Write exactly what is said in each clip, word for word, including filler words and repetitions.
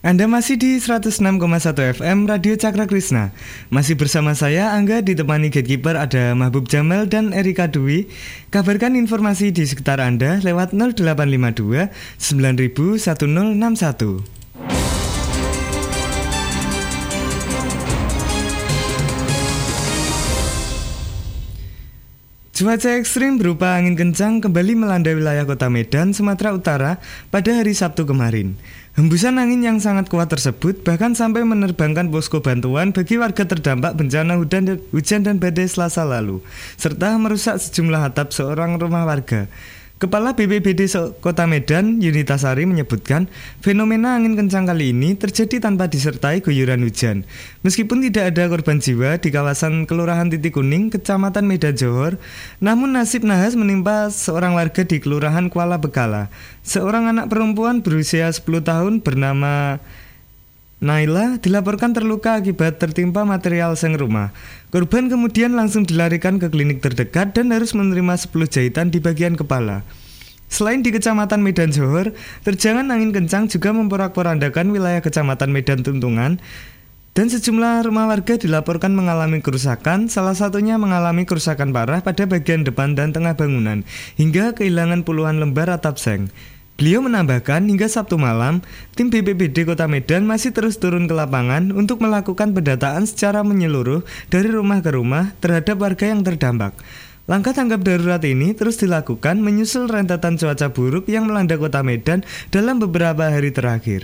Anda masih di seratus enam koma satu F M Radio Cakra Krisna. Masih bersama saya Angga, ditemani gatekeeper ada Mahbub Jamal dan Erika Dwi. Kabarkan informasi di sekitar Anda lewat nol delapan lima dua sembilan nol nol satu nol enam satu. Cuaca ekstrim berupa angin kencang kembali melanda wilayah kota Medan, Sumatera Utara pada hari Sabtu kemarin. Hembusan angin yang sangat kuat tersebut bahkan sampai menerbangkan posko bantuan bagi warga terdampak bencana hujan dan badai Selasa lalu, serta merusak sejumlah atap seorang rumah warga. Kepala B P B D Kota Medan, Yunitasari, menyebutkan fenomena angin kencang kali ini terjadi tanpa disertai guyuran hujan. Meskipun tidak ada korban jiwa di kawasan Kelurahan Titik Kuning, Kecamatan Medan Johor, namun nasib nahas menimpa seorang warga di Kelurahan Kuala Bekala. Seorang anak perempuan berusia sepuluh tahun bernama Naila dilaporkan terluka akibat tertimpa material seng rumah. Korban kemudian langsung dilarikan ke klinik terdekat dan harus menerima sepuluh jahitan di bagian kepala. Selain di Kecamatan Medan Johor, terjangan angin kencang juga memporak-porandakan wilayah Kecamatan Medan Tuntungan, dan sejumlah rumah warga dilaporkan mengalami kerusakan, salah satunya mengalami kerusakan parah pada bagian depan dan tengah bangunan, hingga kehilangan puluhan lembar atap seng. Beliau menambahkan hingga Sabtu malam, tim B P B D Kota Medan masih terus turun ke lapangan untuk melakukan pendataan secara menyeluruh dari rumah ke rumah terhadap warga yang terdampak. Langkah tanggap darurat ini terus dilakukan menyusul rentetan cuaca buruk yang melanda Kota Medan dalam beberapa hari terakhir.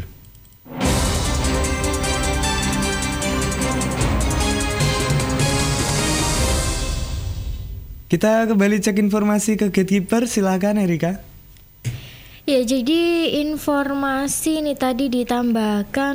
Kita kembali cek informasi ke Gatekeeper, silakan Erika. Ya, jadi informasi ini tadi ditambahkan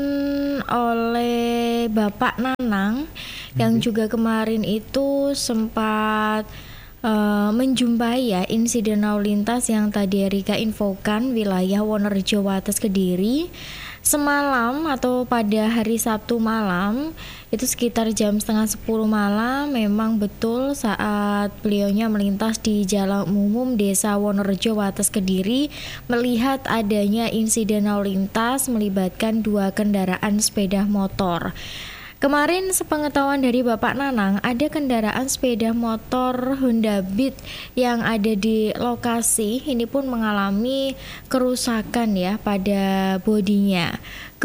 oleh Bapak Nanang hmm. yang juga kemarin itu sempat uh, menjumpai ya insiden lalu lintas yang tadi Erika infokan wilayah Wonorejo Wates Kediri. Semalam atau pada hari Sabtu malam, itu sekitar jam setengah sepuluh malam, memang betul saat beliaunya melintas di jalan umum Desa Wonorejo Wates Kediri, melihat adanya insiden lalu lintas melibatkan dua kendaraan sepeda motor. Kemarin sepengetahuan dari Bapak Nanang, ada kendaraan sepeda motor Honda Beat yang ada di lokasi ini pun mengalami kerusakan ya pada bodinya.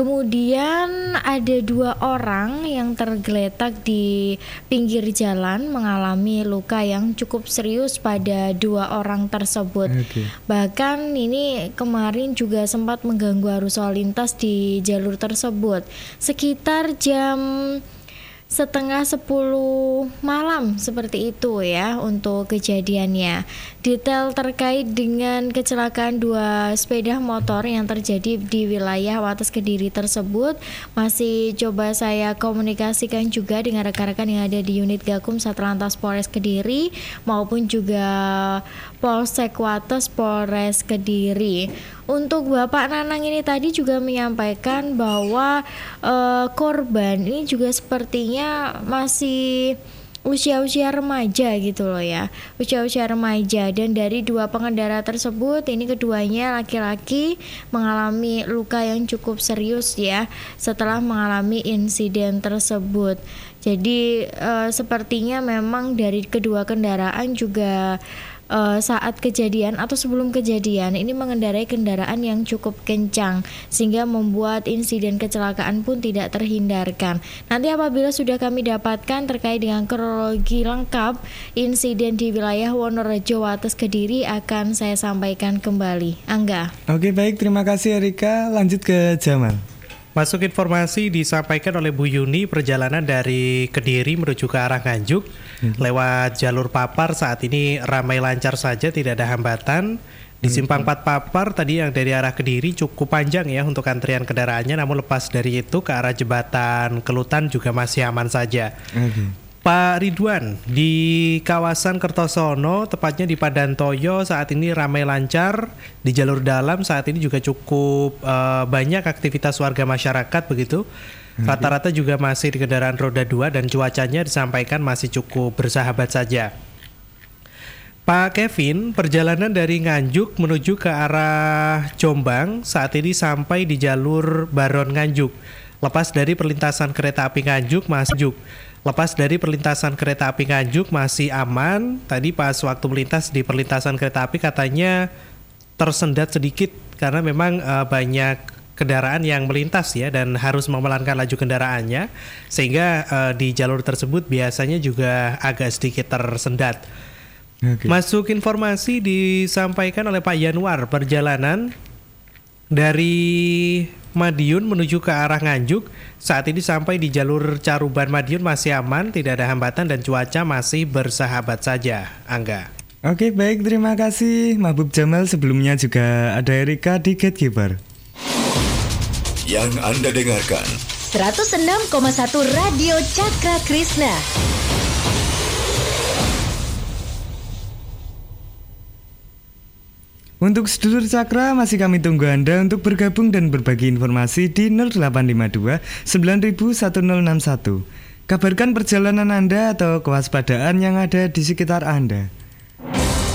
Kemudian ada dua orang yang tergeletak di pinggir jalan mengalami luka yang cukup serius pada dua orang tersebut. Okay. Bahkan ini kemarin juga sempat mengganggu arus lalu lintas di jalur tersebut. Sekitar jam setengah sepuluh malam seperti itu ya untuk kejadiannya. Detail terkait dengan kecelakaan dua sepeda motor yang terjadi di wilayah Wates Kediri tersebut masih coba saya komunikasikan juga dengan rekan-rekan yang ada di unit Gakum Satlantas Polres Kediri maupun juga Polsek Wates Polres Kediri. Untuk Bapak Nanang ini tadi juga menyampaikan bahwa uh, korban ini juga sepertinya masih usia-usia remaja gitu loh ya, usia-usia remaja, dan dari dua pengendara tersebut ini keduanya laki-laki mengalami luka yang cukup serius ya setelah mengalami insiden tersebut. Jadi uh, sepertinya memang dari kedua kendaraan juga Uh, saat kejadian atau sebelum kejadian ini mengendarai kendaraan yang cukup kencang sehingga membuat insiden kecelakaan pun tidak terhindarkan. Nanti apabila sudah kami dapatkan terkait dengan kronologi lengkap insiden di wilayah Wonorejo Wates Kediri akan saya sampaikan kembali. Angga. Oke, baik, terima kasih Erika. Lanjut ke Jamal. Masuk informasi disampaikan oleh Bu Yuni, perjalanan dari Kediri menuju ke arah Nganjuk hmm. lewat jalur Papar saat ini ramai lancar saja, tidak ada hambatan. Di Simpang empat Papar tadi yang dari arah Kediri cukup panjang ya untuk antrian kendaraannya, namun lepas dari itu ke arah jembatan Kelutan juga masih aman saja. Okay. Pak Ridwan, di kawasan Kertosono, tepatnya di Padantoyo, saat ini ramai lancar. Di jalur dalam saat ini juga cukup uh, banyak aktivitas warga masyarakat begitu. Rata-rata juga masih di kendaraan roda dua dan cuacanya disampaikan masih cukup bersahabat saja. Pak Kevin, perjalanan dari Nganjuk menuju ke arah Jombang saat ini sampai di jalur Baron Nganjuk. Lepas dari perlintasan kereta api Nganjuk masih Lepas dari perlintasan kereta api Nganjuk masih aman. Tadi pas waktu melintas di perlintasan kereta api katanya tersendat sedikit karena memang uh, banyak kendaraan yang melintas ya dan harus memelankan laju kendaraannya sehingga uh, di jalur tersebut biasanya juga agak sedikit tersendat. Okay. Masuk informasi disampaikan oleh Pak Yanuar, perjalanan dari Madiun menuju ke arah Nganjuk saat ini sampai di jalur Caruban Madiun masih aman, tidak ada hambatan dan cuaca masih bersahabat saja. Angga. Oke, baik, terima kasih Mahbub Jamal. Sebelumnya juga ada Erika di Gatekeeper. Yang Anda dengarkan seratus enam koma satu Radio Cakra Krishna. Untuk sedulur Cakra, masih kami tunggu Anda untuk bergabung dan berbagi informasi di nol delapan lima dua sembilan nol satu nol enam satu. Kabarkan perjalanan Anda atau kewaspadaan yang ada di sekitar Anda.